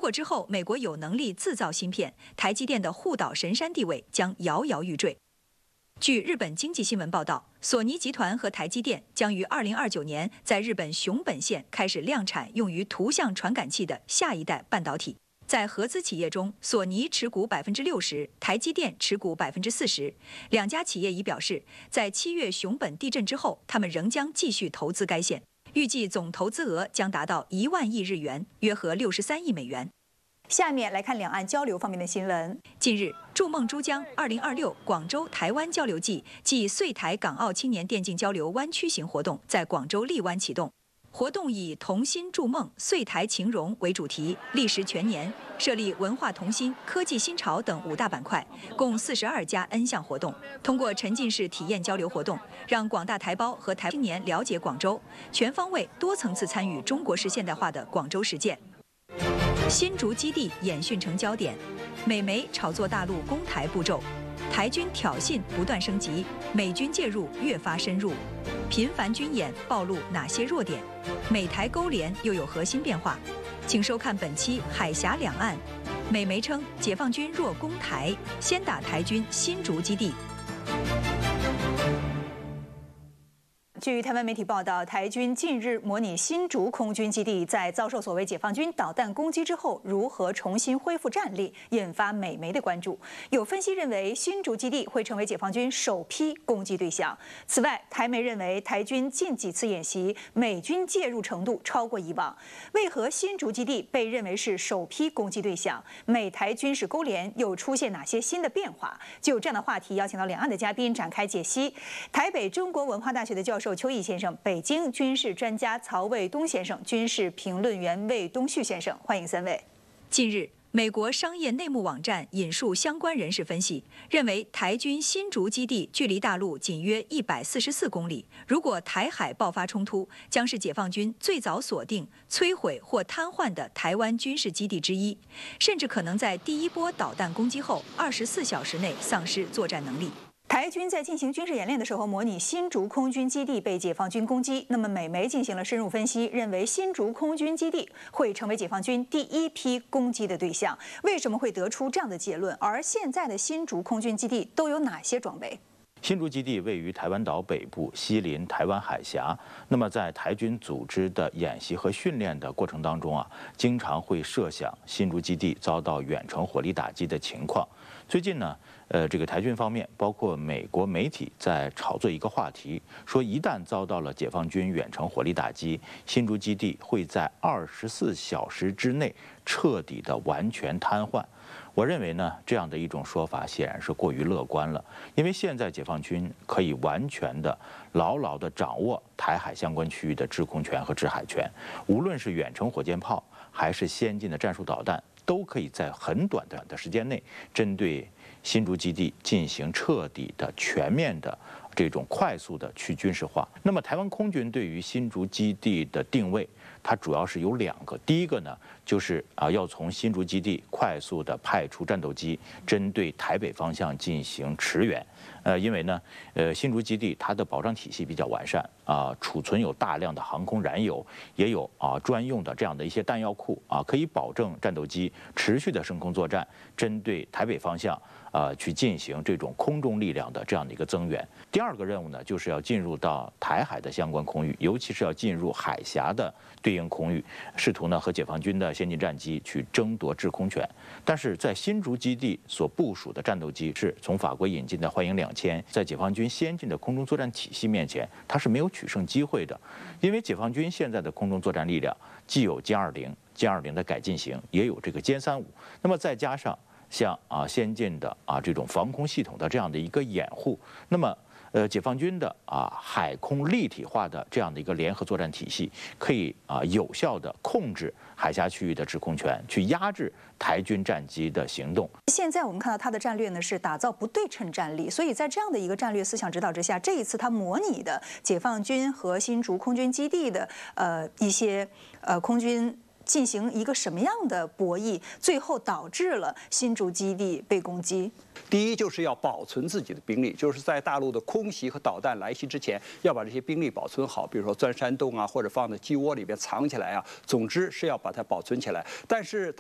果之后美国有能力自造芯片，台积电的护岛神山地位将摇摇欲坠。据日本经济新闻报道，索尼集团和台积电将于2029年在日本熊本县开始量产用于图像传感器的下一代半导体。在合资企业中，索尼持股60%，台积电持股40%。两家企业已表示，在7月熊本地震之后，他们仍将继续投资该县，预计总投资额将达到1万亿日元，约合63亿美元。 下面来看两岸交流方面的新闻。 近日，筑梦珠江2026广州台湾交流季暨穗台港澳青年电竞交流湾区型活动在广州荔湾启动。活动以"同心筑梦，穗台情融"为主题，历时全年，设立文化同心、科技新潮等5大板块，共42家 N 项活动。通过沉浸式体验交流活动，让广大台胞和台青年了解广州，全方位、多层次参与中国式现代化的广州实践。新竹基地演训成焦点，美媒炒作大陆攻台步骤，台军挑衅不断升级，美军介入越发深入，频繁军演暴露哪些弱点？美台勾连又有何新变化？请收看本期《海峡两岸》。美媒称，解放军若攻台，先打台军新竹基地。 据台湾媒体报道，台军近日模拟新竹空军基地在遭受所谓解放军导弹攻击之后，如何重新恢复战力，引发美媒的关注。有分析认为，新竹基地会成为解放军首批攻击对象。此外，台媒认为，台军近几次演习，美军介入程度超过以往。为何新竹基地被认为是首批攻击对象？美台军事勾连又出现哪些新的变化？就这样的话题，邀请到两岸的嘉宾展开解析。台北中国文化大学的教授邱毅先生，北京军事专家曹卫东先生，军事评论员魏东旭先生，欢迎三位。 近日，美国商业内幕网站引述相关人士分析，认为台军新竹基地距离大陆仅约144公里，如果台海爆发冲突，将是解放军最早锁定、摧毁或瘫痪的台湾军事基地之一，甚至可能在第一波导弹攻击后24小时内丧失作战能力。 台军在进行军事演练的时候，模拟新竹空军基地被解放军攻击。那么，美媒进行了深入分析，认为新竹空军基地会成为解放军第一批攻击的对象。为什么会得出这样的结论？而现在的新竹空军基地都有哪些装备？ 新竹基地位于台湾岛北部，西临台湾海峡。那么，在台军组织的演习和训练的过程当中经常会设想新竹基地遭到远程火力打击的情况。最近呢，这个台军方面，包括美国媒体在炒作一个话题，说一旦遭到了解放军远程火力打击，新竹基地会在24小时之内彻底的完全瘫痪。我认为呢，这样的一种说法显然是过于乐观了，因为现在解放军可以完全的、牢牢地掌握台海相关区域的制空权和制海权，无论是远程火箭炮还是先进的战术导弹，都可以在很短的时间内针对新竹基地进行彻底的、全面的这种快速的去军事化。那么，台湾空军对于新竹基地的定位，它主要是有2个。第一个呢，就是要从新竹基地快速的派出战斗机，针对台北方向进行驰援。因为呢，新竹基地它的保障体系比较完善储存有大量的航空燃油，也有专用的这样的一些弹药库可以保证战斗机持续的升空作战，针对台北方向去进行这种空中力量的这样的一个增援。第2个任务呢，就是要进入到台海的相关空域，尤其是要进入海峡的对应空域，试图呢和解放军的先进战机去争夺制空权。但是在新竹基地所部署的战斗机是从法国引进的幻影2000，在解放军先进的空中作战体系面前，它是没有取胜机会的。因为解放军现在的空中作战力量既有歼20的改进型，也有这个歼35，那么再加上像先进的这种防空系统的这样的一个掩护，那么解放军的海空立体化的这样的一个联合作战体系，可以有效地控制海峡区域的制空权，去压制台军战机的行动。 现在我们看到他的战略呢是打造不对称战力，所以在这样的一个战略思想指导之下，这一次他模拟的解放军和新竹空军基地的一些空军进行一个什么样的博弈，最后导致了新竹基地被攻击。 第一就是要保存自己的兵力，就是在大陆的空袭和导弹来袭之前，要把这些兵力保存好，比如说钻山洞或者放在鸡窝里边藏起来总之是要把它保存起来。但是